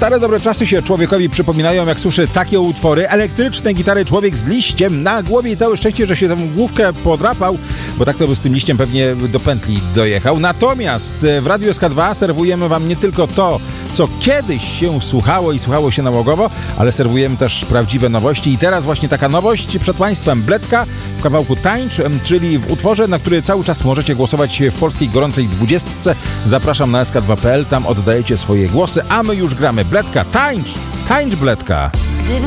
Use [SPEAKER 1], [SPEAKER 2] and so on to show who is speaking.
[SPEAKER 1] Stare dobre czasy się człowiekowi przypominają, jak słyszy takie utwory. Elektryczne gitary, człowiek z liściem na głowie i całe szczęście, że się tę główkę podrapał, bo tak to by z tym liściem pewnie do pętli dojechał. Natomiast w Radiu SK2 serwujemy wam nie tylko to, co kiedyś się słuchało i słuchało się nałogowo, ale serwujemy też prawdziwe nowości. I teraz właśnie taka nowość przed Państwem. Bledka w kawałku Tańcz, czyli w utworze, na który cały czas możecie głosować w polskiej gorącej 20. Zapraszam na sk2.pl, tam oddajecie swoje głosy, a my już gramy. Bledka, tańcz! Tańcz, Bledka!